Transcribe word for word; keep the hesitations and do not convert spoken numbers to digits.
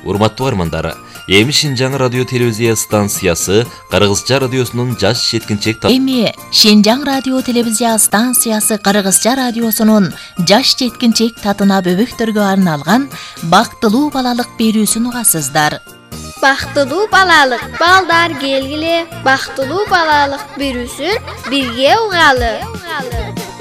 Урматтуу армандар, эми Шинжаң радио телевизия станциясы Кыргызча радиосунун жаш жеткинчек Эми Шинжаң радио телевизия станциясы Кыргызча радиосунун жаш жеткинчек татына бөбөктөргө арналган бактылуу балалык берүүсүн угасыздар. Бактылуу балалык балдар келгиле, бактылуу балалык берүүсүн бирге угалы.